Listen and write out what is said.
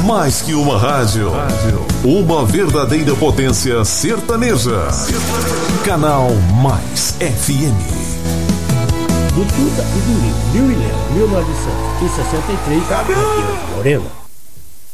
Mais que uma rádio, uma verdadeira potência sertaneja. Canal Mais FM. Do Tuta e do Rio, 1963, Morena.